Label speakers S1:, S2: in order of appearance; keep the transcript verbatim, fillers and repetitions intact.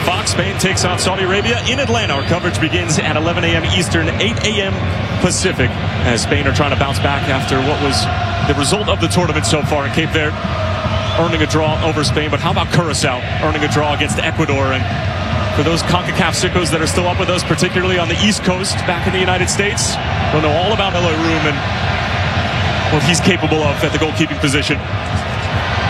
S1: Fox. Spain takes on Saudi Arabia in Atlanta. Our coverage begins at eleven a.m. Eastern, eight a.m. Pacific, as Spain are trying to bounce back after what was the result of the tournament so far. In Cape Verde earning a draw over Spain, but how about Curacao earning a draw against Ecuador? And for those CONCACAF sickos that are still up with us, particularly on the East Coast back in the United States, they'll know all about Eloy Room and what he's capable of at the goalkeeping position.